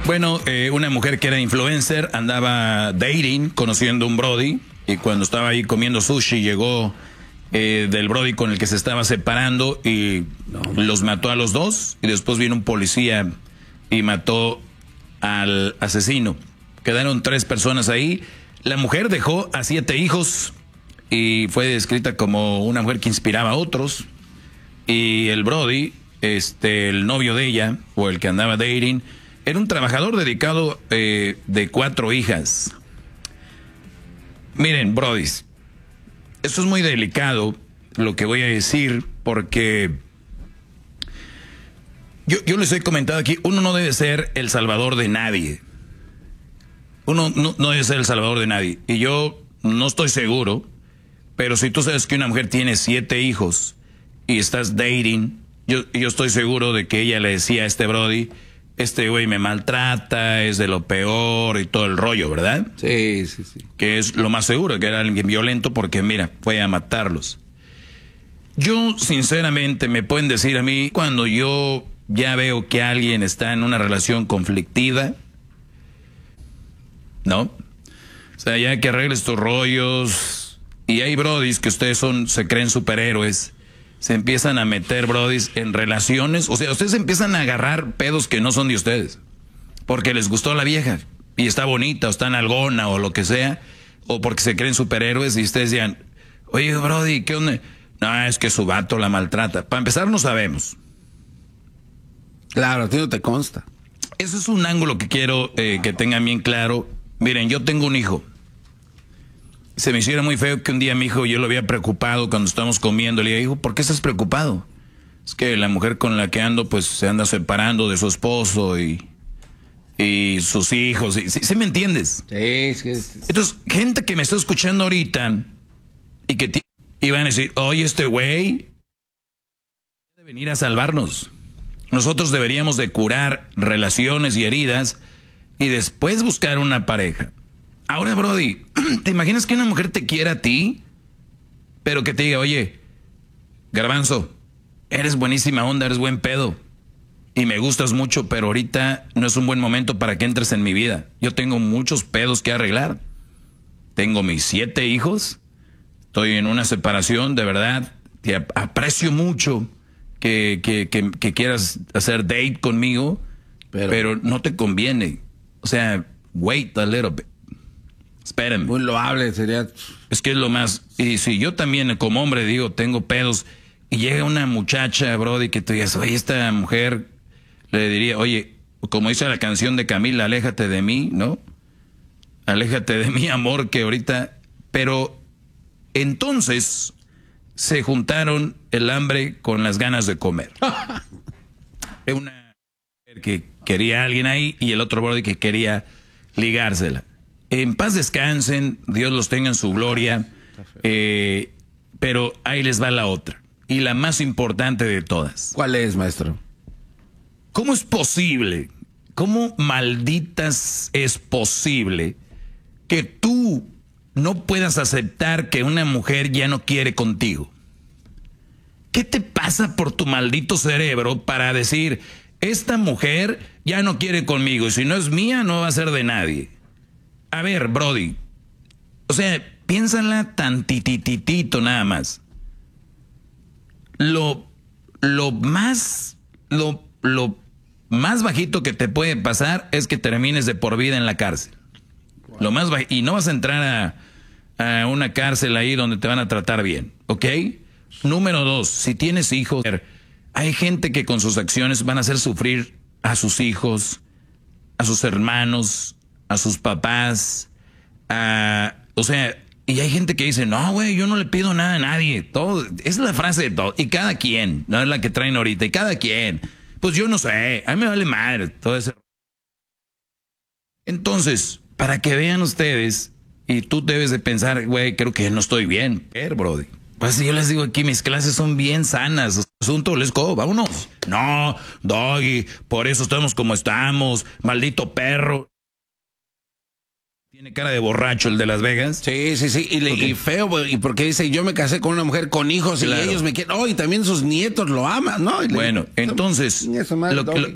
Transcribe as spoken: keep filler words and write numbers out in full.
Bueno, eh, una mujer que era influencer andaba dating, conociendo un brody, y cuando estaba ahí comiendo sushi llegó eh, del brody con el que se estaba separando y los mató a los dos, y después vino un policía y mató al asesino. Quedaron tres personas ahí. La mujer dejó a siete hijos y fue descrita como una mujer que inspiraba a otros. Y el brody, este, el novio de ella, o el que andaba dating, era un trabajador dedicado eh, de cuatro hijas. Miren, brodis, esto es muy delicado lo que voy a decir, porque yo, yo les he comentado aquí, uno no debe ser el salvador de nadie. Uno no, no debe ser el salvador de nadie. Y yo no estoy seguro, pero si tú sabes que una mujer tiene siete hijos y estás dating, yo, yo estoy seguro de que ella le decía a este brody, este güey me maltrata, es de lo peor y todo el rollo, ¿verdad? Sí, sí, sí. Que es lo más seguro, que era alguien violento, porque mira, fue a matarlos. Yo, sinceramente, me pueden decir a mí, cuando yo ya veo que alguien está en una relación conflictiva, ¿no? O sea, ya que arregles tus rollos, y hay brodis que ustedes son, se creen superhéroes, se empiezan a meter, brodis, en relaciones. O sea, ustedes empiezan a agarrar pedos que no son de ustedes, porque les gustó la vieja, y está bonita, o está nalgona, o lo que sea, o porque se creen superhéroes, y ustedes digan, oye, brody, ¿qué onda? No, es que su vato la maltrata. Para empezar, no sabemos. Claro, a ti no te consta. Ese es un ángulo que quiero eh, que tengan bien claro. Miren, yo tengo un hijo. Se me hiciera muy feo que un día mi hijo, yo lo había preocupado cuando estábamos comiendo. Le dije, hijo, ¿por qué estás preocupado? Es que la mujer con la que ando, pues, se anda separando de su esposo y, y sus hijos. ¿Sí, sí me entiendes? Sí, sí, sí. Entonces, gente que me está escuchando ahorita y que t- y van a decir, oye, este güey debe venir a salvarnos. Nosotros deberíamos de curar relaciones y heridas y después buscar una pareja. Ahora, brody, ¿te imaginas que una mujer te quiera a ti? Pero que te diga, oye, Garbanzo, eres buenísima onda, eres buen pedo. Y me gustas mucho, pero ahorita no es un buen momento para que entres en mi vida. Yo tengo muchos pedos que arreglar. Tengo mis siete hijos. Estoy en una separación, de verdad. Te aprecio mucho que, que, que, que quieras hacer date conmigo, pero, pero no te conviene. O sea, wait a little bit. Espérenme. Muy loable sería. Es que es lo más. Y si yo también, como hombre, digo, tengo pedos, y llega una muchacha, brody, que tú digas, oye, esta mujer, le diría, oye, como dice la canción de Camila, aléjate de mí, ¿no? Aléjate de mí, amor, que ahorita. Pero entonces se juntaron el hambre con las ganas de comer. Una mujer que quería a alguien ahí y el otro brody que quería ligársela. En paz descansen, Dios los tenga en su gloria, eh, pero ahí les va la otra, y la más importante de todas. ¿Cuál es, maestro? ¿Cómo es posible, cómo malditas es posible que tú no puedas aceptar que una mujer ya no quiere contigo? ¿Qué te pasa por tu maldito cerebro para decir, esta mujer ya no quiere conmigo, y si no es mía, no va a ser de nadie? A ver, brody, o sea, piénsala tantititito nada más. Lo, lo más, lo, lo más bajito que te puede pasar es que termines de por vida en la cárcel. Wow. Lo más baj- y no vas a entrar a, a una cárcel ahí donde te van a tratar bien, ¿ok? Número dos, si tienes hijos, hay gente que con sus acciones van a hacer sufrir a sus hijos, a sus hermanos, a sus papás, a, o sea, y hay gente que dice, no, güey, yo no le pido nada a nadie, todo, es la frase de todo, y cada quien, no es la que traen ahorita, y cada quien, pues yo no sé, a mí me vale madre, todo eso. Entonces, para que vean ustedes, y tú debes de pensar, güey, creo que no estoy bien, pero, brody, pues yo les digo aquí, mis clases son bien sanas, asunto, let's go, vámonos. No, doggy, por eso estamos como estamos, maldito perro. Tiene cara de borracho el de Las Vegas. Sí, sí, sí. Y, le, y feo, y porque dice, yo me casé con una mujer con hijos, claro, y ellos me quieren. Oh, y también sus nietos lo aman, ¿no? Y bueno, le, entonces, eso, madre, lo, lo,